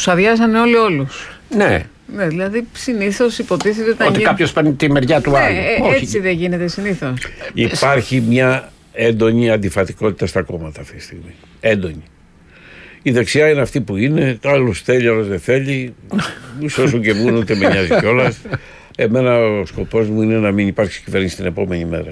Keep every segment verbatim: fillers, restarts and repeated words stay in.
τους αδειάσανε όλοι όλους. Ναι. Ναι, δηλαδή συνήθως υποτίθεται ότι, ότι γίνει... κάποιος παίρνει τη μεριά του ναι, άλλου. Ε, έτσι Όχι. δεν γίνεται συνήθως. Υπάρχει μια έντονη αντιφατικότητα στα κόμματα αυτή τη στιγμή. Έντονη. Η δεξιά είναι αυτή που είναι, το άλλο θέλει, άλλο δεν θέλει. Όσο και βγουν, ούτε με νοιάζει κιόλας. Εμένα ο σκοπός μου είναι να μην υπάρξει κυβέρνηση την επόμενη μέρα.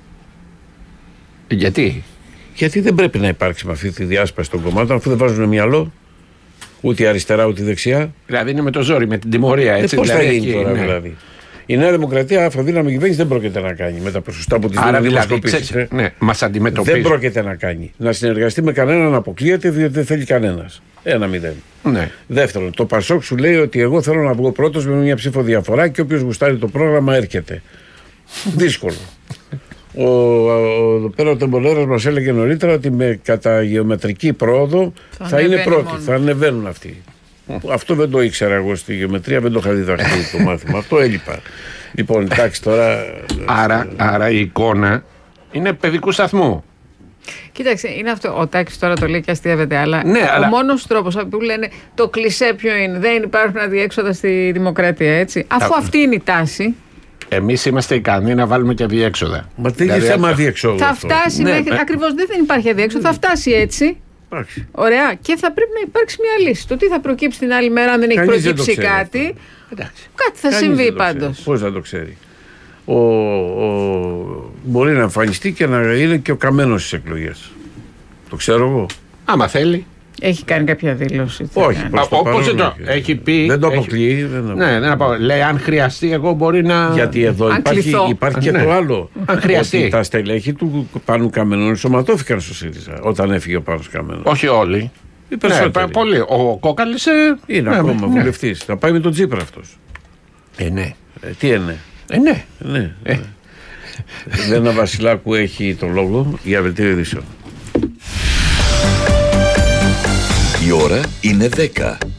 Γιατί? Γιατί δεν πρέπει να υπάρξει με αυτή τη διάσπαση των κομμάτων, αφού δεν βάζουν μυαλό. Ούτε η αριστερά ούτε η δεξιά. Δηλαδή είναι με το ζόρι, με την τιμωρία. Έτσι, ε, πώς δηλαδή, θα γίνει εκεί, τώρα, ναι. δηλαδή. Η Νέα Δημοκρατία αφροδύναμη κυβέρνηση δεν πρόκειται να κάνει με τα ποσοστά που τη δίνουν οι δημοσκοπήσεις. Δηλαδή, ναι, μας αντιμετωπίζει. Δεν πρόκειται να κάνει. Να συνεργαστεί με κανέναν αποκλείεται, διότι δεν θέλει κανένας. Ένα μηδέν. Ναι. Δεύτερον, το Πασόκ σου λέει ότι εγώ θέλω να βγω πρώτος με μια ψήφο διαφορά και όποιος γουστάρει το πρόγραμμα έρχεται. Δύσκολο. Ο, ο, εδώ πέρα ο Τεμπολέρας μας έλεγε νωρίτερα ότι με κατά γεωμετρική πρόοδο θα, θα είναι πρώτοι, μόνο. Θα ανεβαίνουν αυτοί. Αυτό δεν το ήξερα εγώ στη γεωμετρία, δεν το είχα διδαχθεί το μάθημα. Αυτό έλειπα. Λοιπόν, εντάξει τώρα. Άρα, άρα η εικόνα είναι παιδικού σταθμού. Κοίταξε, είναι αυτό. Ο Τάκης τώρα το λέει και αστείευεται, αλλά ναι, ο αλλά... μόνος τρόπος που λένε το κλισέ ποιο είναι, δεν υπάρχουν αδιέξοδα στη δημοκρατία, έτσι. Αφού Α... αυτή είναι η τάση. Εμείς είμαστε ικανοί να βάλουμε και αδιέξοδα. Μα δεν είναι θέμα αδιέξοδο. Θα φτάσει ναι, μέχρι. Ναι. Ακριβώς δεν υπάρχει αδιέξοδο, ναι. Θα φτάσει έτσι. Άξι. Ωραία. Και θα πρέπει να υπάρξει μια λύση. Το τι θα προκύψει την άλλη μέρα, αν δεν Κανείς έχει προκύψει δεν κάτι. Κάτι θα Κανείς συμβεί πάντως. Πώς θα το ξέρει. Ο, ο, μπορεί να εμφανιστεί και να είναι και ο καμένος στις εκλογές. Το ξέρω εγώ. Άμα θέλει. Έχει κάνει κάποια δήλωση. Όχι. Πώς δεν το έχει πει. Δεν το αποκλείει. Έχει... Δεν ναι, δεν απο... λέει αν χρειαστεί, εγώ μπορεί να. Γιατί εδώ υπάρχει, υπάρχει και ναι. το άλλο. Αν χρειαστεί. Ότι τα στελέχη του Πάνου Καμενού ενσωματώθηκαν στο ΣΥΡΙΖΑ όταν έφυγε ο Πάνος Καμενός. Όχι όλοι. Οι περισσότεροι. Ναι, πολύ. Ο Κόκαλης είναι ναι, ακόμα ναι. βουλευτής. Θα πάει με τον Τσίπρα αυτός. Ε, ναι. Ε, τι είναι. Ε, ναι. ναι. Ε. Λένα Βασιλάκου έχει τον λόγο για βελτίωση ειδήσεων. Η ώρα είναι δέκα.